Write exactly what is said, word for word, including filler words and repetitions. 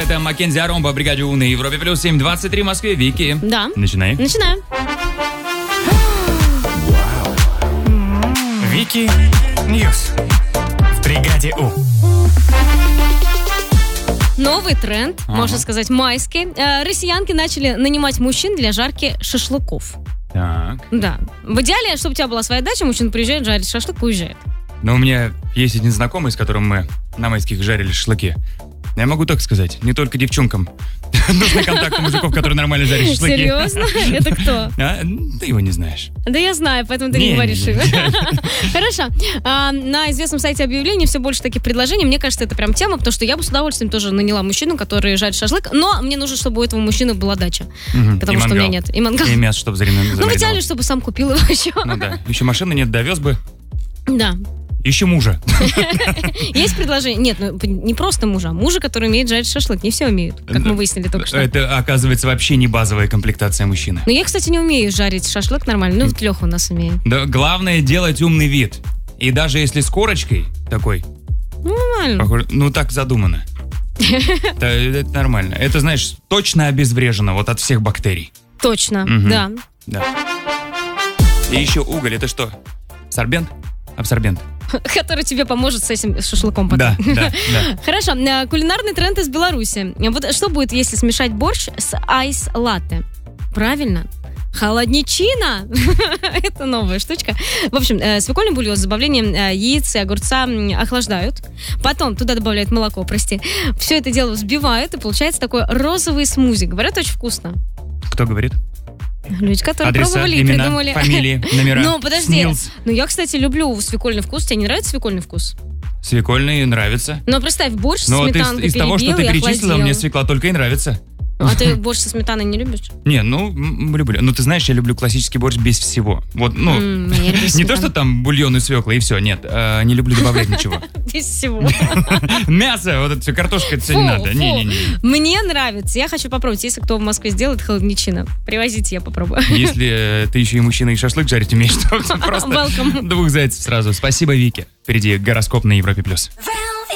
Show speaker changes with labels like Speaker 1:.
Speaker 1: Это Маккензи Аромба, бригаде У на Европе плюс семь двадцать три в Москве. Вики.
Speaker 2: Да.
Speaker 1: Начинай.
Speaker 2: Начинаем.
Speaker 3: Вики Ньюс в бригаде У.
Speaker 2: Новый тренд,
Speaker 1: Ага.
Speaker 2: можно сказать, майский. Э, Россиянки начали нанимать мужчин для жарки шашлыков.
Speaker 1: Так.
Speaker 2: Да. В идеале, чтобы у тебя была своя дача, мужчина приезжает, жарит шашлык и уезжает.
Speaker 1: Но у меня есть один знакомый, с которым мы на майских жарили шашлыки. Я могу так сказать, не только девчонкам нужны контакты мужиков, которые нормально жарят шашлыки.
Speaker 2: Серьезно? Это кто?
Speaker 1: А, ты его не знаешь.
Speaker 2: Да я знаю, поэтому ты не
Speaker 1: Не,
Speaker 2: говоришь.
Speaker 1: не, не.
Speaker 2: Хорошо. А, на известном сайте объявлений все больше таких предложений. Мне кажется, это прям тема, потому что я бы с удовольствием тоже наняла мужчину, который жарит шашлык, но мне нужно, чтобы у этого мужчины была дача.
Speaker 1: Мгм.
Speaker 2: Потому
Speaker 1: И
Speaker 2: что у меня
Speaker 1: мангал.
Speaker 2: нет. И мангал.
Speaker 1: И мясо, чтобы зарезать.
Speaker 2: Ну, в идеале, чтобы сам купил его еще.
Speaker 1: Ну да. Еще машины нет, довез бы.
Speaker 2: Да.
Speaker 1: Ищи мужа.
Speaker 2: Есть предложение? Нет, ну не просто мужа, а мужа, который умеет жарить шашлык. Не все умеют, как мы выяснили только что.
Speaker 1: Это, оказывается, вообще не базовая комплектация мужчины.
Speaker 2: Но я, кстати, не умею жарить шашлык нормально. Ну, вот Леха у нас умеет.
Speaker 1: Да, главное делать умный вид. И даже если с корочкой такой,
Speaker 2: Нормально.
Speaker 1: похоже, ну так задумано. Это, это нормально. Это, знаешь, точно обезврежено вот от всех бактерий.
Speaker 2: Точно,
Speaker 1: Мгм.
Speaker 2: да.
Speaker 1: Да. И еще уголь, это что? Сорбент? Абсорбент.
Speaker 2: Который тебе поможет с этим шашлыком потом.
Speaker 1: Да, да, да.
Speaker 2: Хорошо, э, кулинарный тренд из Беларуси. Вот что будет, если смешать борщ с айс-латте? Правильно. Холодничина. Это новая штучка. В общем, э, свекольный бульон с добавлением э, яиц и огурца м, охлаждают. Потом туда добавляют молоко, прости. Все это дело взбивают, и получается такой розовый смузи. Говорят, очень вкусно.
Speaker 1: Кто говорит?
Speaker 2: Люди, которые
Speaker 1: Адреса,
Speaker 2: пробовали и
Speaker 1: имена,
Speaker 2: придумали.
Speaker 1: фамилии, номера.
Speaker 2: Ну, подожди.
Speaker 1: СНИЛС.
Speaker 2: Ну, я, кстати, люблю свекольный вкус. Тебе не нравится свекольный вкус?
Speaker 1: Свекольный нравится.
Speaker 2: Ну, представь, борщ с
Speaker 1: Но вот из,
Speaker 2: сметанкой
Speaker 1: из того, что
Speaker 2: перебил
Speaker 1: ты
Speaker 2: и
Speaker 1: перечислила,
Speaker 2: охладил.
Speaker 1: мне свекла только и нравится.
Speaker 2: А ты борщ со сметаной не любишь?
Speaker 1: Не, ну, м, люблю. Ну, ты знаешь, я люблю классический борщ без всего. Вот, ну,
Speaker 2: М, я люблю
Speaker 1: не
Speaker 2: сметану.
Speaker 1: то, что там бульон и свекла, и все, нет. а, не люблю добавлять ничего.
Speaker 2: Без всего.
Speaker 1: Мясо, вот это все, картошка, это все не
Speaker 2: Фу,
Speaker 1: надо.
Speaker 2: фу.
Speaker 1: Не-не-не.
Speaker 2: Мне нравится. Я хочу попробовать. Если кто в Москве сделает холодничина, привозите, я попробую.
Speaker 1: Если э, ты еще и мужчина, и шашлык жарить умеешь, то просто
Speaker 2: Welcome.
Speaker 1: двух зайцев сразу. Спасибо, Вики. Впереди гороскоп на Европе+. плюс.